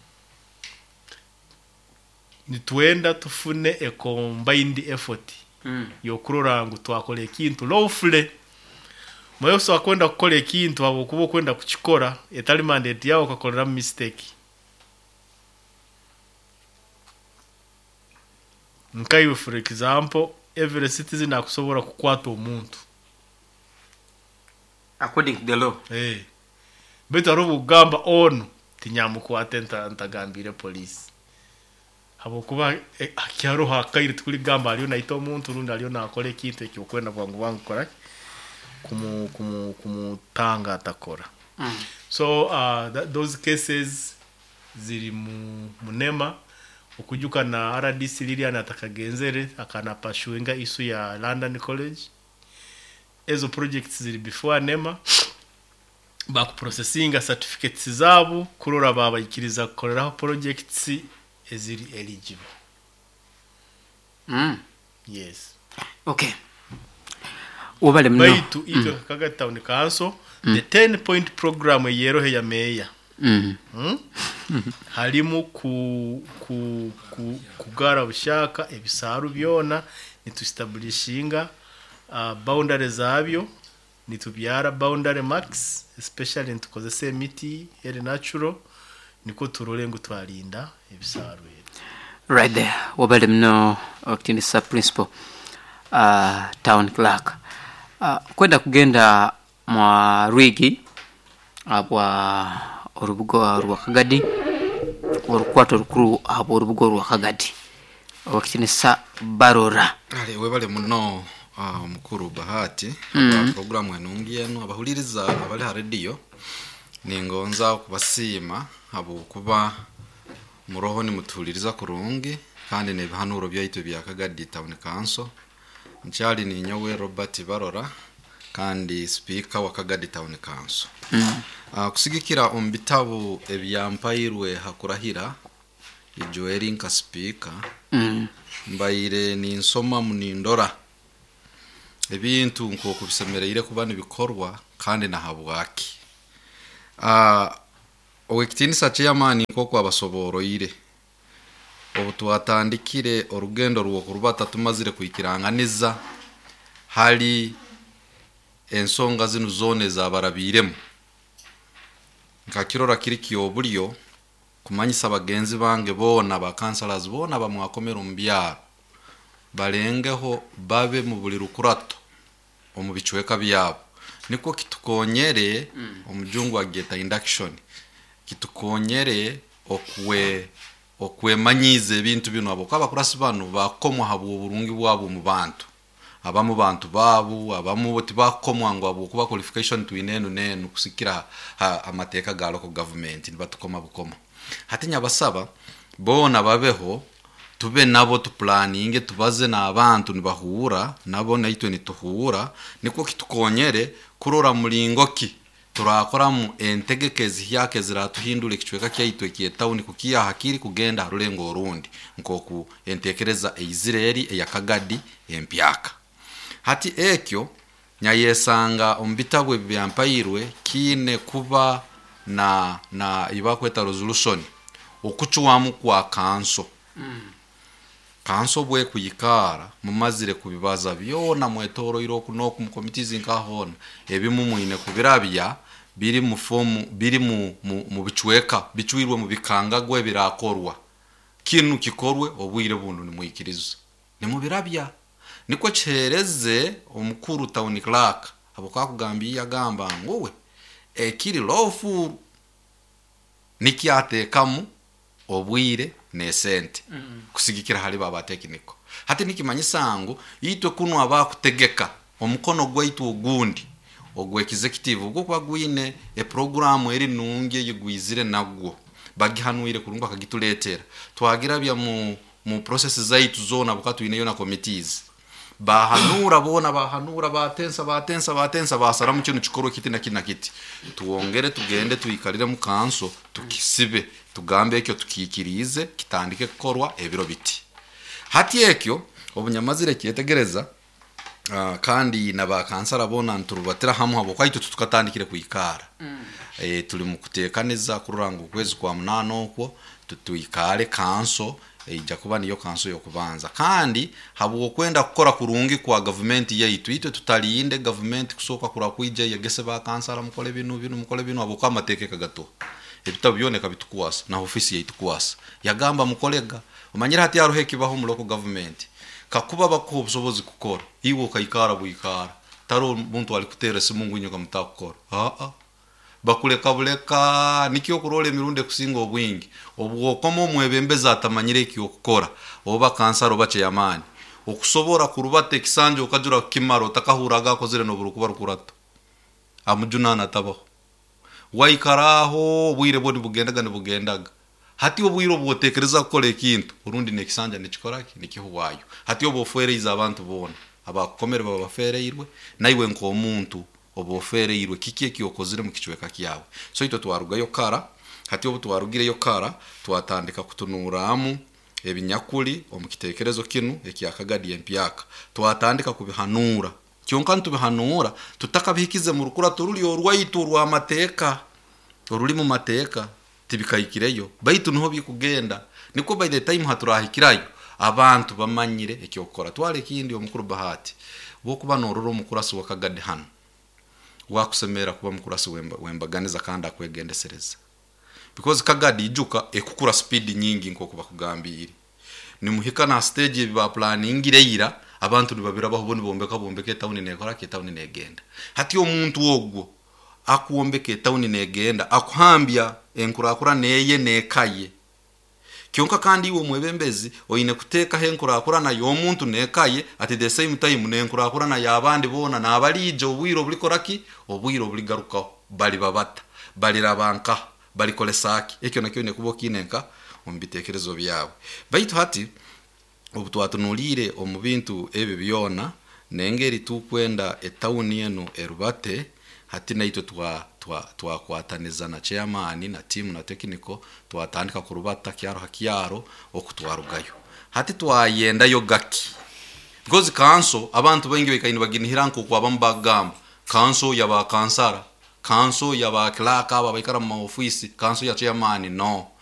nitwenda tufune a combined effort Mm. yokurora ngo twakole ikintu lawfully moyo so akwenda kukola ikintu abo kubo kwenda kukikora etali mandate yawo kakolera mistake nkaiwe for example every citizen akusobora kukwata omuntu According to the law. eh beto robo gamba ono tinyamukwate nta ntagambire police habo kuba eh, akyaro hakaire tukuli gamba aliyo naito omuntu rundi aliyo nakole kintu ekyo kwenda bwangu bwangu kora kumu kumu kumutanga atakora. Mm. So uh, that, those cases ziri mu munema okujuka na R D C Lilian atakagenzere akana pashuenga isu ya London College ezo projects ziri before NEMA baku processinga certificates zabo kurora baba ikiriza koreraho projects eziri eligible. Mm. Yes. Okay. Ubale mno. Baitu ito mm. kaga town council mm. the ten point program yero ya meya. Mm. Hmm? Halimu ku ku ku kugara bushaka ebisaru byona nituestablishinga uh, boundary zabyo nitubyara boundary max especially ntukozese emiti eri natural niko turore ngo twalinda ebisaru. Right there. Ubale mno acting sub principal uh, town clerk. Uh, kwenda kugenda mwa Rwigi abwa orubugo rwa Kagadi orukwato rukuru abo orubugo rwa Kagadi wakitinisa Barora. Ale webale muno uh, mukuru bahati Mm. aba program enungiyeno abahuliriza abali ha radio ningonza kubasima abo kuba muroho ni mutuliriza kurungi kandi ne bihanuro byaitu bya Kagadi town council mchali ni nyowe Robert Barora kandi speaker wa Kagadi Town Council. Mm. Uh, kusigikira ombitabu ebyampairwe hakurahira ijoeri nka speaker. Mm. Mbaire ni nsoma munindora ebintu nko kubisemereire kubana bikorwa kandi na habwaki. Ah uh, owekitinisa chairman nko kwa basoboroire obu twatandikire orugendo rwo kurubata tumazire kuikiranganiza hali ensonga zinu zone za barabiremu nkakirora kiri kiyobulyo kumanyisa abagenzi bange bona ba councillors bona bamwakomera umbyaro balengeho babe mu buli rukurato omubichweka byabo niko kitukonyere mm. omujungu ageta induction kitukonyere okwe okwe manyize bintu bino abo kaba kurasi banu bakomwa habu burungi bwabo mu bantu abamu bantu babu abamu boti bakomwa ngo abo kuba qualification twinenu nenu kusikira ha, amateka ga local government nibatukoma bukoma hatinya basaba bona babeho tube nabo tu planning tubaze na abantu nibahura nabo naitwe nituhura niko kitukonyere kurora mulingoki turakora mu entegekezi yake ziratuhindure kichweka kyaitwe kietawuni kukia hakiri kugenda harulengo rundi nkoku entekereza eizireri eya Kagadi empyaka hati ekyo nyayesanga ombitabo byampairwe kine kuba na na ibakweta resolution okuchuwamu kwa kanso mm. kanso bwe kuyikara mumazire kubibaza byona mwetoro iro kunoku mu committees nkahona ebimu muine kubirabya biri mu form biri mu mu bichweka bichwirwe mu bikangagwe birakorwa kinu kikorwe obwire buntu ni muikirizo ni mu birabya niko chereze omukuru Town Clerk abo kakugambye yagamba ngowe ekiri lawful nikyatekamu obwire ne sente mm. kusigikira hali baba technical hati nikimanyisango yitwe kuno abakutegeka omukono gwaitu ogundi ogwe executive ubwo kwagwine e program eri nunge yigwizire nagwo bagihanuire kurunga kagituletera twagira bya mu mu process zaitu zona bukatu ine yona committees bahanura bona bahanura batensa batensa batensa basara mu kintu kikoro kiti na kina kiti tuongere tugende tuikarire mu kanso tukisibe tugambe ekyo tukikirize kitandike korwa ebiro biti hati ekyo obunyamazire kietegereza uh, kandi naba kansara bona nturubatira hamwe abo kwaito tukatandikire kuikara mm. e, tuli mu kutekaneza kurango kwezi kwa munano okwo tutuikare kanso ija kuba niyo kanso yo kubanza kandi habugo kwenda gukora kurungi kwa government yaitu ite tutaliinde government kusoka kura kwije yagese ba kansara mukole binu binu mukole binu abo kwa mateke kagato ebitabiyoneka bitukwasa na office yaitu kwasa yagamba mukolega umanyira hati yaruhe kibaho mu local government kakuba bako busobozi kukora iwo kayikara buyikara taro muntu ali kutera simungu nyoka mutakukora a a bakule kabuleka nikyo kurole mirunde kusinga obwingi obwo komo mwebembeza atamanyire kiyo kukora oba kansaro bache yamani okusobora kurubate kisanje okajura kimaro takahuraga kozire no burukuba rukurato amujuna natabaho waikaraho bwire bodi bugendaga ne bugendaga hati obwiro bwotekereza gukora ikintu urundi ne kisanja ne kikoraki nikihuwayo hati obofere iza abantu bona abakomere babafereirwe naiwe nko omuntu obofereirwe kikie kiyokozire mu kichweka kiyawe so ito twaruga yo kara hati obu twarugire yo kara twatandika kutunuramu ebinyakuli omukitekerezo kinu ekiya Kagadi empyaka twatandika kubihanura kyonka ntubihanura tutakabihikize mu rukura turuli orwaitu rwa mateka oruli mu mateka tibikayikireyo baitu niho bikugenda niko by the time haturahikirayo abantu bamanyire ekyokora twale kindi omukuru Bahati bo kuba nororo mukurasi wa Kagadi hano wakusemera kuba mukurasi wemba wembaganiza kandi akwegendesereza because Kagadi ijuka ekukura speed nyingi nko kuba kugambira ni muhika na stage ba planning ireira abantu nibabira baho boni bombeka bombeke town nekora ke town negenda hati omuntu ogwo akuombeke town negenda akuhambya enkurakura neye nekaye kyonka kandi iwo mwebembezi oyine kuteka henkurakura na yo muntu nekaye at the same time nenkurakura na yabandi bona na abalije obwiro bulikoraki obwiro buligaruka bali babata bali rabanka bali kolesaki ekyo nakyo ne kubokinenka ombitekerezo byawe baitu hati obutwatunulire omubintu ebe byona nengeri tukwenda etawuni eno erubate hati naitwe twa twa twakwataniza na chairman na team na technical twatandika kurubata kyaro hakyaro okutwarugayo hati twayenda yo gaki because council abantu bengi bekaini baginihira nko kwa bambagamba council yaba kansara council yaba clerk aba baikara mu office council ya chairman no